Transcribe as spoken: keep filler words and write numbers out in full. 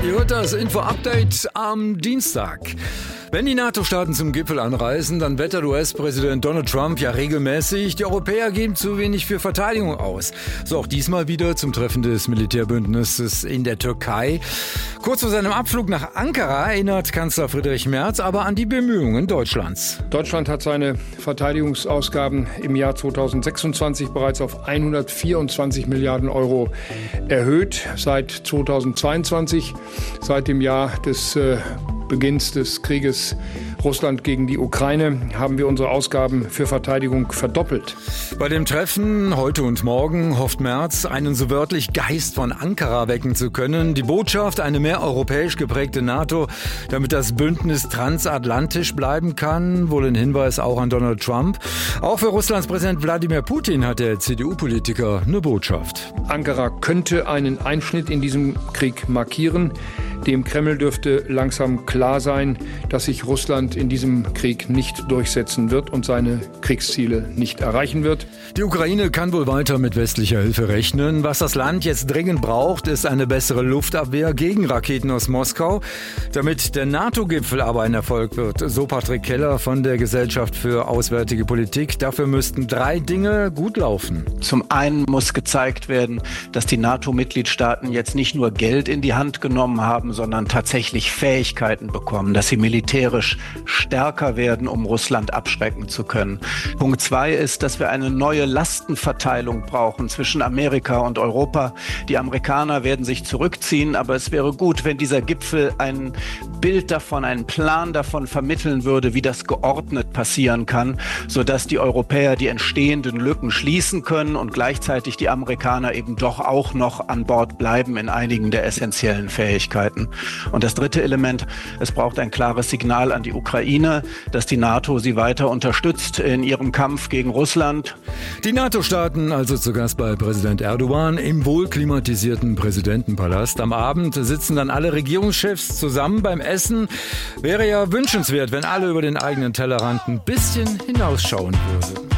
Ihr hört das Info-Update am Dienstag. Wenn die NATO-Staaten zum Gipfel anreisen, dann wettert U S-Präsident Donald Trump ja regelmäßig, die Europäer geben zu wenig für Verteidigung aus. So auch diesmal wieder zum Treffen des Militärbündnisses in der Türkei. Kurz vor seinem Abflug nach Ankara erinnert Kanzler Friedrich Merz aber an die Bemühungen Deutschlands. Deutschland hat seine Verteidigungsausgaben im Jahr zweitausendsechsundzwanzig bereits auf hundertvierundzwanzig Milliarden Euro erhöht. Seit zweitausendzweiundzwanzig, seit dem Jahr des äh, Beginns des Krieges Russland gegen die Ukraine, haben wir unsere Ausgaben für Verteidigung verdoppelt. Bei dem Treffen heute und morgen hofft Merz, einen so wörtlich Geist von Ankara wecken zu können. Die Botschaft, eine mehr europäisch geprägte NATO, damit das Bündnis transatlantisch bleiben kann. Wohl ein Hinweis auch an Donald Trump. Auch für Russlands Präsident Wladimir Putin hat der C D U-Politiker eine Botschaft. Ankara könnte einen Einschnitt in diesem Krieg markieren. Dem Kreml dürfte langsam klar sein, dass sich Russland in diesem Krieg nicht durchsetzen wird und seine Kriegsziele nicht erreichen wird. Die Ukraine kann wohl weiter mit westlicher Hilfe rechnen. Was das Land jetzt dringend braucht, ist eine bessere Luftabwehr gegen Raketen aus Moskau. Damit der NATO-Gipfel aber ein Erfolg wird, so Patrick Keller von der Gesellschaft für Auswärtige Politik. Dafür müssten drei Dinge gut laufen. Zum einen muss gezeigt werden, dass die NATO-Mitgliedstaaten jetzt nicht nur Geld in die Hand genommen haben, sondern tatsächlich Fähigkeiten bekommen, dass sie militärisch stärker werden, um Russland abschrecken zu können. Punkt zwei ist, dass wir eine neue Lastenverteilung brauchen zwischen Amerika und Europa. Die Amerikaner werden sich zurückziehen, aber es wäre gut, wenn dieser Gipfel ein Bild davon, einen Plan davon vermitteln würde, wie das geordnet passieren kann, sodass die Europäer die entstehenden Lücken schließen können und gleichzeitig die Amerikaner eben doch auch noch an Bord bleiben in einigen der essentiellen Fähigkeiten. Und das dritte Element, es braucht ein klares Signal an die Ukraine, dass die NATO sie weiter unterstützt in ihrem Kampf gegen Russland. Die NATO-Staaten also zu Gast bei Präsident Erdogan im wohlklimatisierten Präsidentenpalast. Am Abend sitzen dann alle Regierungschefs zusammen beim Essen. Wäre ja wünschenswert, wenn alle über den eigenen Tellerrand ein bisschen hinausschauen würden.